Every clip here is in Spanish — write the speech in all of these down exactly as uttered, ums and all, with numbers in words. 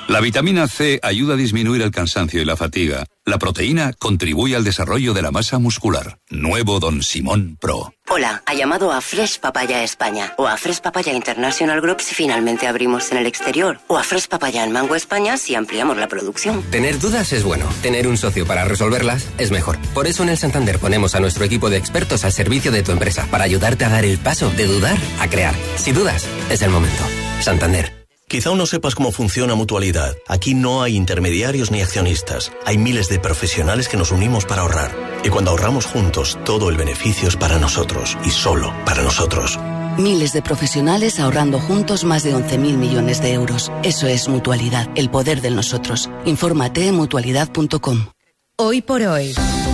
La vitamina C ayuda a disminuir el cansancio y la fatiga. La proteína contribuye al desarrollo de la masa muscular. Nuevo Don Simón Pro. Hola, ha llamado a Fresh Papaya España o a Fresh Papaya International Group si finalmente abrimos en el exterior o a Fresh Papaya en Mango España si ampliamos la producción. Tener dudas es bueno, tener un socio para resolverlas es mejor. Por eso en el Santander ponemos a nuestro equipo de expertos al servicio de tu empresa para ayudarte a dar el paso de dudar a crear. Si dudas, es el momento. Santander. Quizá aún no sepas cómo funciona Mutualidad. Aquí no hay intermediarios ni accionistas. Hay miles de profesionales que nos unimos para ahorrar. Y cuando ahorramos juntos, todo el beneficio es para nosotros y solo para nosotros. Miles de profesionales ahorrando juntos más de once mil millones de euros. Eso es Mutualidad, el poder del nosotros. Infórmate en mutualidad punto com. Hoy por hoy,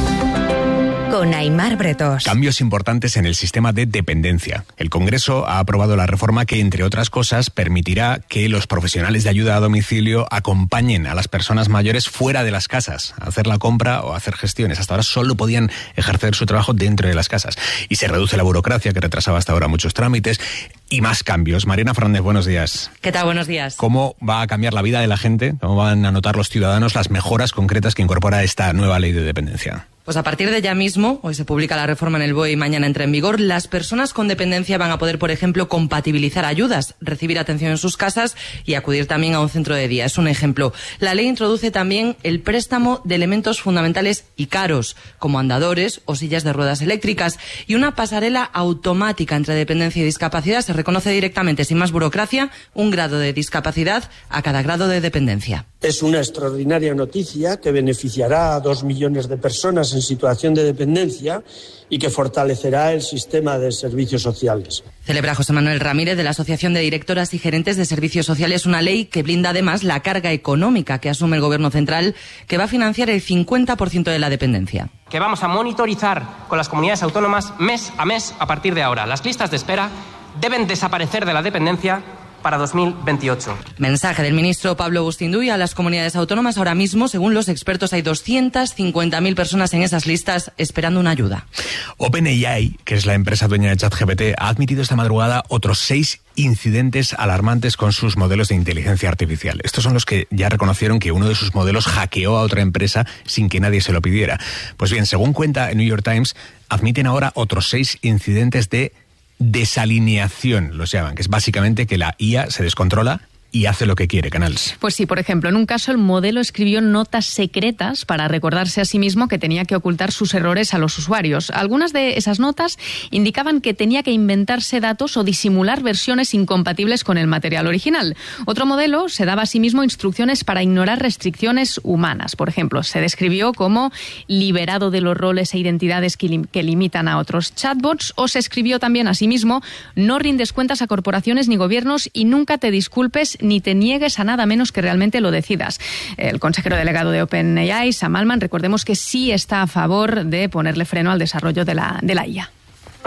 con Aimar Bretos. Cambios importantes en el sistema de dependencia. El Congreso ha aprobado la reforma que, entre otras cosas, permitirá que los profesionales de ayuda a domicilio acompañen a las personas mayores fuera de las casas a hacer la compra o a hacer gestiones. Hasta ahora solo podían ejercer su trabajo dentro de las casas. Y se reduce la burocracia que retrasaba hasta ahora muchos trámites. Y más cambios. Mariana Fernández, buenos días. ¿Qué tal? Buenos días. ¿Cómo va a cambiar la vida de la gente? ¿Cómo van a notar los ciudadanos las mejoras concretas que incorpora esta nueva ley de dependencia? Pues a partir de ya mismo, hoy se publica la reforma en el B O E y mañana entra en vigor, las personas con dependencia van a poder, por ejemplo, compatibilizar ayudas, recibir atención en sus casas y acudir también a un centro de día. Es un ejemplo. La ley introduce también el préstamo de elementos fundamentales y caros, como andadores o sillas de ruedas eléctricas, y una pasarela automática entre dependencia y discapacidad. Se reconoce directamente, sin más burocracia, un grado de discapacidad a cada grado de dependencia. Es una extraordinaria noticia que beneficiará a dos millones de personas en situación de dependencia y que fortalecerá el sistema de servicios sociales. Celebra José Manuel Ramírez de la Asociación de Directoras y Gerentes de Servicios Sociales una ley que blinda además la carga económica que asume el Gobierno central, que va a financiar el cincuenta por ciento de la dependencia. Que vamos a monitorizar con las comunidades autónomas mes a mes a partir de ahora. Las listas de espera deben desaparecer de la dependencia para dos mil veintiocho. Mensaje del ministro Pablo Bustinduy a las comunidades autónomas. Ahora mismo, según los expertos, hay doscientas cincuenta mil personas en esas listas esperando una ayuda. OpenAI, que es la empresa dueña de ChatGPT, ha admitido esta madrugada otros seis incidentes alarmantes con sus modelos de inteligencia artificial. Estos son los que ya reconocieron que uno de sus modelos hackeó a otra empresa sin que nadie se lo pidiera. Pues bien, según cuenta el New York Times, admiten ahora otros seis incidentes de desalineación, los llaman, que es básicamente que la I A se descontrola y hace lo que quiere, Canals. Pues sí, por ejemplo, en un caso el modelo escribió notas secretas para recordarse a sí mismo que tenía que ocultar sus errores a los usuarios. Algunas de esas notas indicaban que tenía que inventarse datos o disimular versiones incompatibles con el material original. Otro modelo se daba a sí mismo instrucciones para ignorar restricciones humanas. Por ejemplo, se describió como liberado de los roles e identidades que, lim- que limitan a otros chatbots, o se escribió también a sí mismo: no rindes cuentas a corporaciones ni gobiernos y nunca te disculpes ni te niegues a nada menos que realmente lo decidas. El consejero delegado de OpenAI, Sam Altman, recordemos que sí está a favor de ponerle freno al desarrollo de la, de la I A.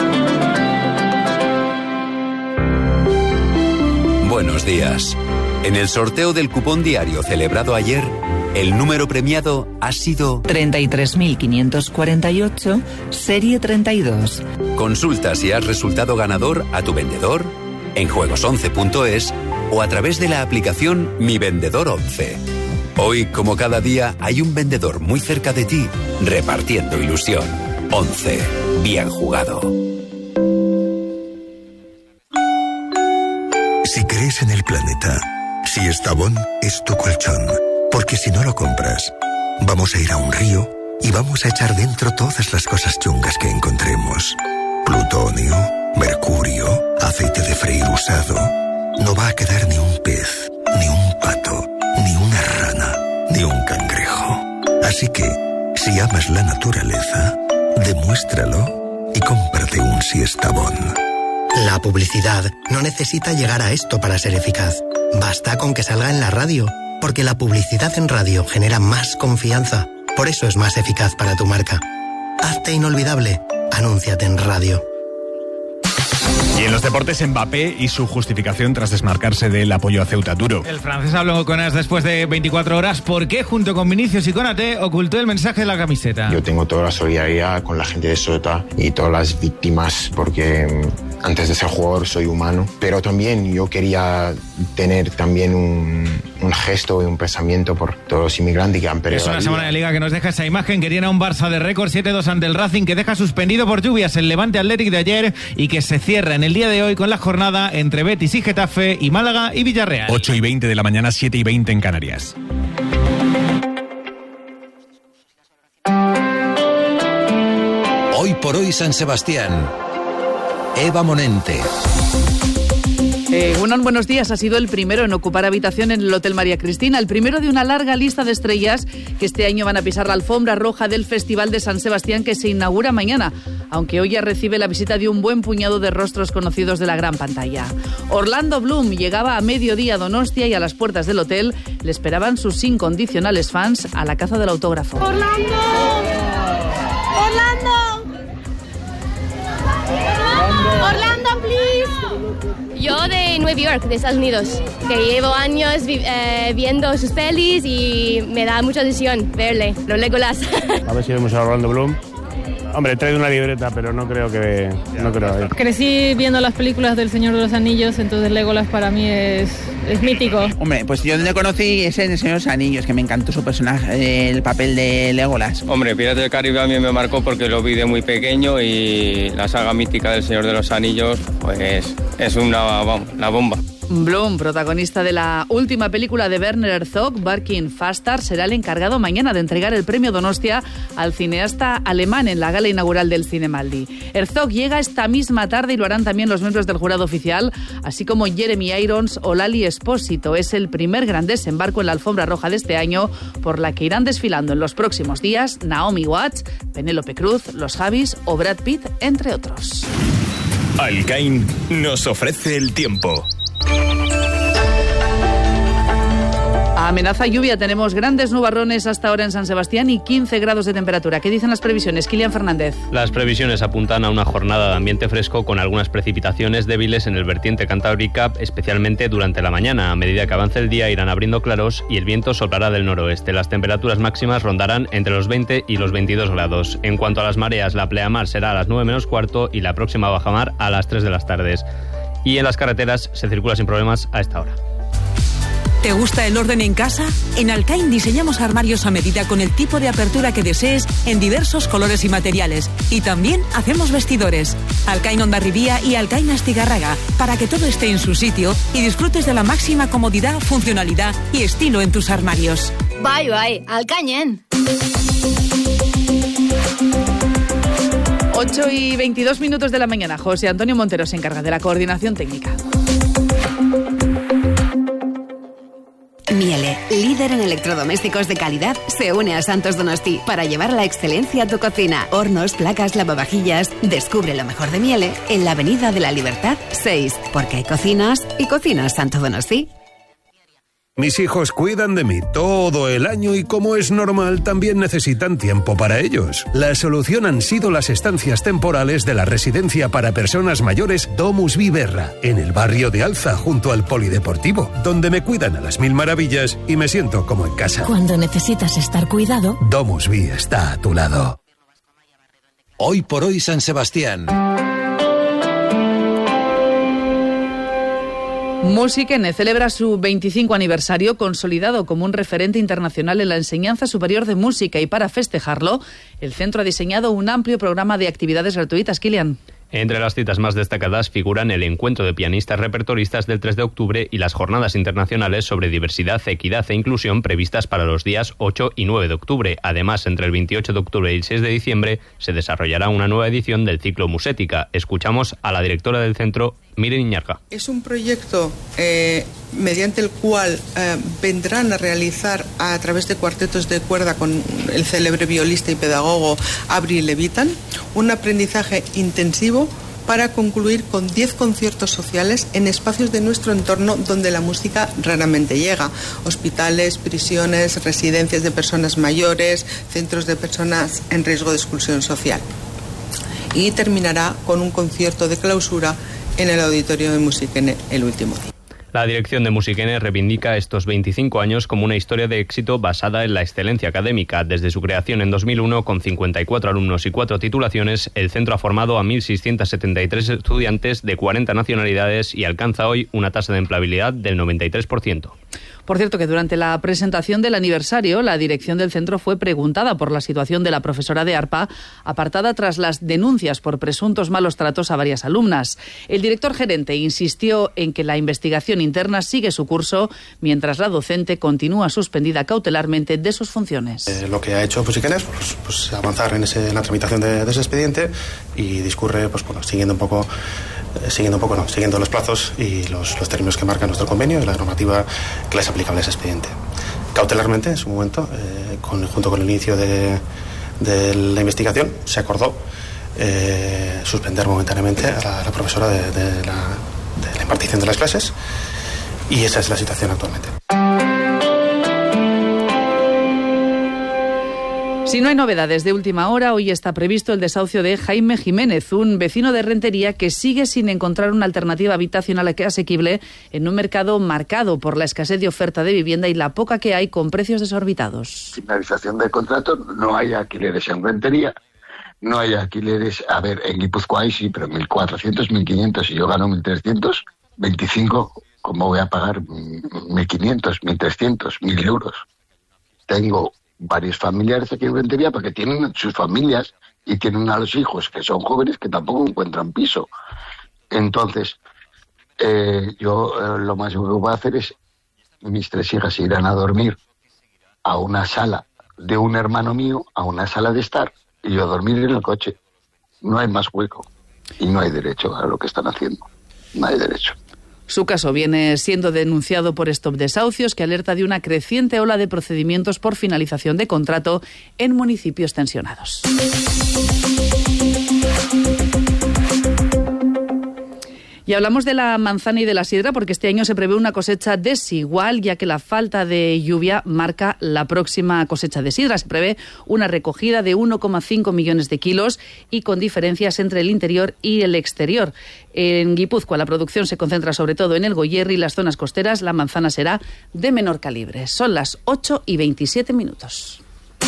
Buenos días. En el sorteo del cupón diario celebrado ayer, el número premiado ha sido treinta y tres mil quinientos cuarenta y ocho, serie treinta y dos. Consulta si has resultado ganador a tu vendedor, en juegos once punto es o a través de la aplicación Mi Vendedor once. Hoy, como cada día, hay un vendedor muy cerca de ti, repartiendo ilusión. once. Bien jugado. Si crees en el planeta, si Estabón es tu colchón, porque si no lo compras, vamos a ir a un río y vamos a echar dentro todas las cosas chungas que encontremos. Plutonio, mercurio, aceite de freír usado. No va a quedar ni un pez, ni un pato, ni una rana, ni un cangrejo. Así que, si amas la naturaleza, demuéstralo y cómprate un Siestabón. La publicidad no necesita llegar a esto para ser eficaz. Basta con que salga en la radio, porque la publicidad en radio genera más confianza. Por eso es más eficaz para tu marca. Hazte inolvidable. Anúnciate en radio. Y en los deportes, Mbappé y su justificación tras desmarcarse del apoyo a Ceuta. Duro. El francés habló con As después de veinticuatro horas. ¿Por qué, junto con Vinicius y Konaté, ocultó el mensaje de la camiseta? Yo tengo toda la solidaridad con la gente de Ceuta y todas las víctimas, porque antes de ser jugador soy humano, pero también yo quería tener también un, un gesto y un pensamiento por todos los inmigrantes que han perdido. Es una semana de Liga que nos deja esa imagen que tiene a un Barça de récord siete dos ante el Racing, que deja suspendido por lluvias el Levante Athletic de ayer y que se cierra en el día de hoy con la jornada entre Betis y Getafe y Málaga y Villarreal. ocho y veinte de la mañana, siete y veinte en Canarias. Hoy por hoy San Sebastián. Eva Monente. Eh, Gunon, buenos días. Ha sido el primero en ocupar habitación en el Hotel María Cristina, el primero de una larga lista de estrellas que este año van a pisar la alfombra roja del Festival de San Sebastián, que se inaugura mañana, aunque hoy ya recibe la visita de un buen puñado de rostros conocidos de la gran pantalla. Orlando Bloom llegaba a mediodía a Donostia y a las puertas del hotel le esperaban sus incondicionales fans a la caza del autógrafo. ¡Orlando! ¡Orlando! ¡Orlando, please! Yo de Nueva York, de Estados Unidos, que llevo años vi- eh, viendo sus pelis y me da mucha ilusión verle, los Legolas. A ver si vemos a Orlando Bloom. Hombre, he traído una libreta, pero no creo que... No creo, eh. Crecí viendo las películas del Señor de los Anillos, entonces Legolas para mí es, es mítico. Hombre, pues yo donde conocí es en El Señor de los Anillos, que me encantó su personaje, el papel de Legolas. Hombre, Piratas del Caribe a mí me marcó porque lo vi de muy pequeño y la saga mítica del Señor de los Anillos, pues es una, vamos, la bomba. Bloom, protagonista de la última película de Werner Herzog, Barking Fastar, será el encargado mañana de entregar el premio Donostia al cineasta alemán en la gala inaugural del Cinemaldi. Herzog llega esta misma tarde y lo harán también los miembros del jurado oficial, así como Jeremy Irons o Lali Espósito. Es el primer gran desembarco en la alfombra roja de este año, por la que irán desfilando en los próximos días Naomi Watts, Penélope Cruz, los Javis o Brad Pitt, entre otros. Alcain nos ofrece el tiempo. Amenaza lluvia, tenemos grandes nubarrones hasta ahora en San Sebastián y quince grados de temperatura. ¿Qué dicen las previsiones? Kilian Fernández. Las previsiones apuntan a una jornada de ambiente fresco con algunas precipitaciones débiles en el vertiente cantábrica, especialmente durante la mañana. A medida que avance el día irán abriendo claros y el viento soplará del noroeste. Las temperaturas máximas rondarán entre los veinte y los veintidós grados. En cuanto a las mareas, la pleamar será a las nueve menos cuarto y la próxima bajamar a las tres de las tardes. Y en las carreteras se circula sin problemas a esta hora. ¿Te gusta el orden en casa? En Alcain diseñamos armarios a medida con el tipo de apertura que desees en diversos colores y materiales. Y también hacemos vestidores. Alcain Hondarribía y Alcain Astigarraga, para que todo esté en su sitio y disfrutes de la máxima comodidad, funcionalidad y estilo en tus armarios. Bye, bye, Alcañen. ocho y veintidós minutos de la mañana. José Antonio Montero se encarga de la coordinación técnica. Miele, líder en electrodomésticos de calidad, se une a Santos Donosti para llevar la excelencia a tu cocina. Hornos, placas, lavavajillas. Descubre lo mejor de Miele en la Avenida de la Libertad seis, porque hay cocinas y cocinas Santos Donosti. Mis hijos cuidan de mí todo el año y, como es normal, también necesitan tiempo para ellos. La solución han sido las estancias temporales de la residencia para personas mayores Domus Viverra, en el barrio de Alza, junto al Polideportivo, donde me cuidan a las mil maravillas y me siento como en casa. Cuando necesitas estar cuidado, Domus Vi está a tu lado. Hoy por hoy San Sebastián. Musikene celebra su veinticinco aniversario, consolidado como un referente internacional en la enseñanza superior de música, y para festejarlo, el centro ha diseñado un amplio programa de actividades gratuitas. Kilian. Entre las citas más destacadas figuran el encuentro de pianistas repertoristas del tres de octubre y las jornadas internacionales sobre diversidad, equidad e inclusión previstas para los días ocho y nueve de octubre. Además, entre el veintiocho de octubre y el seis de diciembre se desarrollará una nueva edición del ciclo Musética. Escuchamos a la directora del centro, Miren Iñarca. Es un proyecto eh, mediante el cual eh, vendrán a realizar a través de cuartetos de cuerda con el célebre violista y pedagogo Avril Levitan un aprendizaje intensivo para concluir con diez conciertos sociales en espacios de nuestro entorno donde la música raramente llega: hospitales, prisiones, residencias de personas mayores, centros de personas en riesgo de exclusión social. Y terminará con un concierto de clausura en el auditorio de Musikene el último día. La dirección de Musikene reivindica estos veinticinco años como una historia de éxito basada en la excelencia académica. Desde su creación en dos mil uno, con cincuenta y cuatro alumnos y cuatro titulaciones, el centro ha formado a mil seiscientos setenta y tres estudiantes de cuarenta nacionalidades y alcanza hoy una tasa de empleabilidad del noventa y tres por ciento. Por cierto, que durante la presentación del aniversario, la dirección del centro fue preguntada por la situación de la profesora de arpa, apartada tras las denuncias por presuntos malos tratos a varias alumnas. El director gerente insistió en que la investigación interna sigue su curso, mientras la docente continúa suspendida cautelarmente de sus funciones. Eh, lo que ha hecho Musikene es pues, pues, avanzar en, ese, en la tramitación de, de ese expediente y discurre pues, bueno, siguiendo un poco... Siguiendo un poco, no, siguiendo los plazos y los, los términos que marca nuestro convenio y la normativa que le es aplicable a ese expediente. Cautelarmente, en su momento, eh, con, junto con el inicio de, de la investigación, se acordó eh, suspender momentáneamente a la, a la profesora de, de, la, de la impartición de las clases, y esa es la situación actualmente. Si no hay novedades de última hora, hoy está previsto el desahucio de Jaime Jiménez, un vecino de Rentería que sigue sin encontrar una alternativa habitacional asequible en un mercado marcado por la escasez de oferta de vivienda y la poca que hay con precios desorbitados. Finalización del contrato, no hay alquileres en Rentería, no hay alquileres, a ver, en Guipúzcoa hay sí, pero mil cuatrocientos, mil quinientos, y yo gano mil trescientos, veinticinco, ¿cómo voy a pagar mil quinientos, mil trescientos, mil euros? Tengo varios familiares aquí en Rentería porque tienen sus familias y tienen a los hijos que son jóvenes que tampoco encuentran piso. Entonces, eh, yo eh, lo más que voy a hacer es, mis tres hijas irán a dormir a una sala de un hermano mío, a una sala de estar, y yo a dormir en el coche. No hay más hueco y no hay derecho a lo que están haciendo. No hay derecho. Su caso viene siendo denunciado por Stop Desahucios, que alerta de una creciente ola de procedimientos por finalización de contrato en municipios tensionados. Y hablamos de la manzana y de la sidra porque este año se prevé una cosecha desigual, ya que la falta de lluvia marca la próxima cosecha de sidra. Se prevé una recogida de uno coma cinco millones de kilos y con diferencias entre el interior y el exterior. En Guipúzcoa la producción se concentra sobre todo en el Goierri y las zonas costeras. La manzana será de menor calibre. Son las ocho y veintisiete minutos.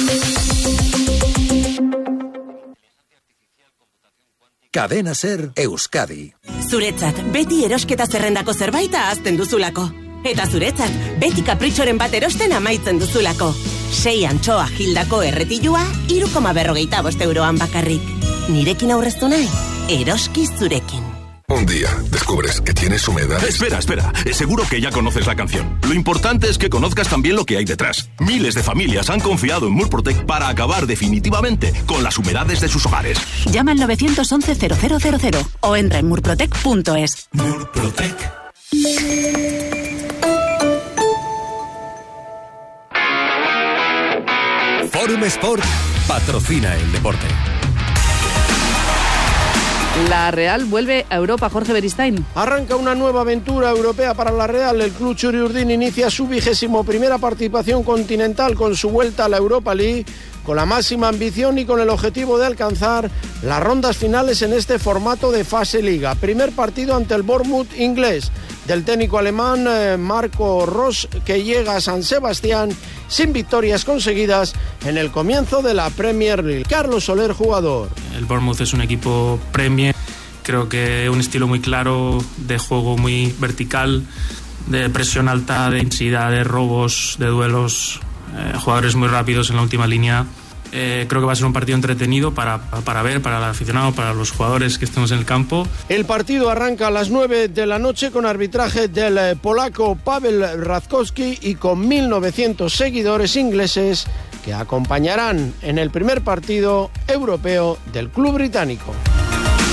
Cadena Ser Euskadi. Zuretzat, beti erosketa zerrendako zerbait ahazten duzulako. Eta zuretzat, beti kapritxoren bat erosten amaitzen duzulako. Sei antxoa gildako erretilua, hiru koma berrogeita bost euroan bakarrik. Nirekin aurreztu nahi, eroski zurekin. Un día descubres que tienes humedad. Espera, espera. Seguro que ya conoces la canción. Lo importante es que conozcas también lo que hay detrás. Miles de familias han confiado en Murprotec para acabar definitivamente con las humedades de sus hogares. Llama al nueve once cero cero cero cero o entra en murprotec punto es. Murprotec. Forum Sport patrocina el deporte. La Real vuelve a Europa, Jorge Beristain. Arranca una nueva aventura europea para la Real. El club Churiurdin inicia su vigésimo primera participación continental con su vuelta a la Europa League, con la máxima ambición y con el objetivo de alcanzar las rondas finales en este formato de fase liga. Primer partido ante el Bournemouth inglés del técnico alemán eh, Marco Rose, que llega a San Sebastián sin victorias conseguidas en el comienzo de la Premier League. Carlos Soler, jugador. El Bournemouth es un equipo Premier, creo que un estilo muy claro, de juego muy vertical, de presión alta, de intensidad, de robos, de duelos, eh, jugadores muy rápidos en la última línea. Eh, creo que va a ser un partido entretenido para, para ver, para el aficionado, para los jugadores que estemos en el campo. El partido arranca a las nueve de la noche con arbitraje del polaco Pavel Radkowski y con mil novecientos seguidores ingleses que acompañarán en el primer partido europeo del club británico.